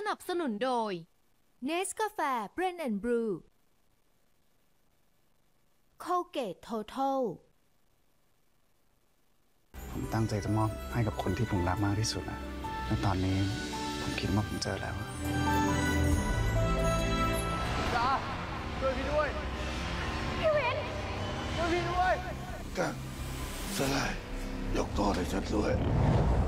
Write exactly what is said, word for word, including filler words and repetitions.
นับสนุนโดย เนสกาแฟ Blend and Brew Colgate Total ผมตั้งใจจะมอบให้กับคนที่ผมรักมากที่สุดนะและตอนนี้ผมคิดว่าผมเจอแล้วอะจ้าช่วยพี่ด้วย พี่วินช่วยพี่ด้วยก็สลายยกโทษให้ฉันด้วย